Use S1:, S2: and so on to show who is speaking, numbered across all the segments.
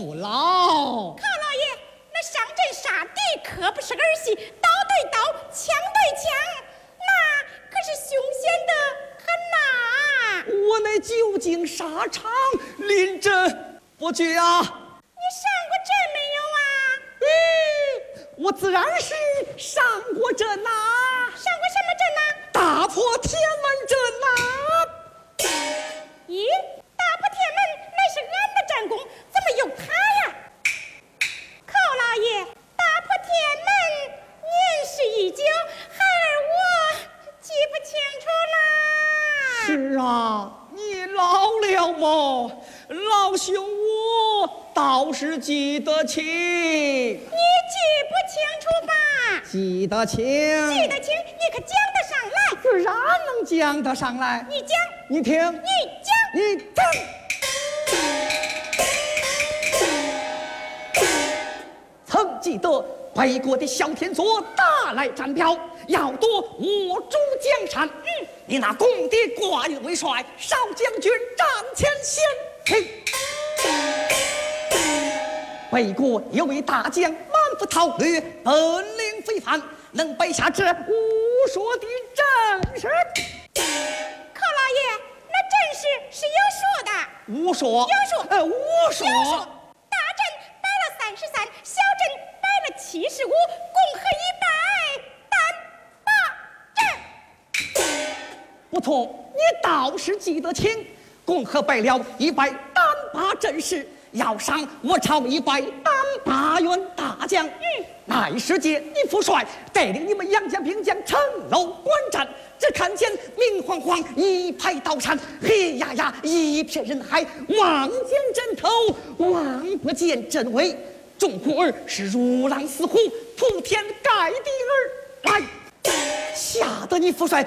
S1: 父老。
S2: 寇老爷，那上阵杀敌可不是儿戏，刀对刀，枪对枪，那可是凶险的很呐。
S1: 我乃久经沙场，临阵不惧啊。
S2: 你上过阵没有啊？
S1: 我自然是上过阵呐。
S2: 上过什么阵呐？
S1: 大破天门阵呐。
S2: 咦，大破天门乃是俺的战功，怎么有他呀？寇老爷，大破天门年事已久，孩儿我记不清楚啦。
S1: 是啊，你老了么？老兄我倒是记得清。
S2: 你记不清楚吧？
S1: 记得清。
S2: 记得清，你可讲得上来？
S1: 自然能讲得上来。
S2: 你讲，
S1: 你听，
S2: 你讲，
S1: 你听。曾记得北国的小天佐大来战表，要夺我主江山。你那公敌挂印为帅，少将军战前先听。北国有位大将满腹韬略，本领非凡，能摆下这武说的阵势。
S2: 寇老爷，那阵势是有数的。
S1: 武说，武说。
S2: 大阵摆了33，小阵摆了75，共合100，单8阵。
S1: 不错，你倒是记得清。共合摆了100单8阵势，要上我朝100单8员大将。那一时节，你父帅带领你们杨家兵将城楼观战，只看见明晃晃一排刀山，黑压压一片人海，望见阵头，望不见阵尾。众虎儿是如狼似虎，铺天盖地而来。吓得你父帅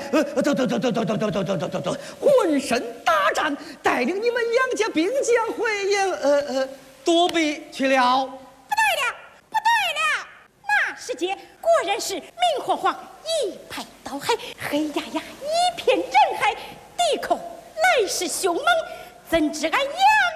S1: 浑身打颤，带领你们杨家兵将回营躲避去了。
S2: 不对了，那时节果然是明晃晃一派刀海，黑压压一片人海，敌寇来势凶猛，怎知俺杨